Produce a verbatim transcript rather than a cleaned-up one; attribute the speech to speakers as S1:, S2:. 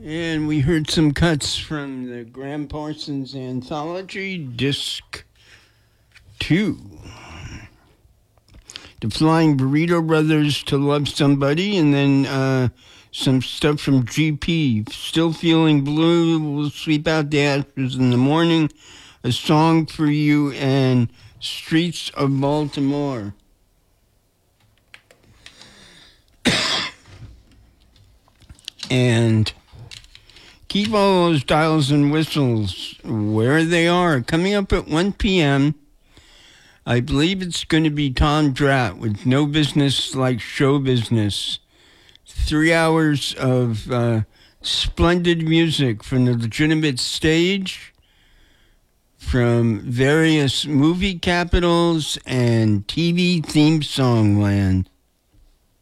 S1: And we heard some cuts from the Graham Parsons Anthology, Disc two. The Flying Burrito Brothers, To Love Somebody, and then uh, some stuff from G P, Still Feeling Blue, We'll Sweep Out the Ashes in the Morning, A Song for You, and Streets of Baltimore. And keep all those dials and whistles where they are. Coming up at one p.m., I believe it's going to be Tom Dratt with No Business Like Show Business. Three hours of uh, splendid music from the legitimate stage, from various movie capitals and T V theme song land.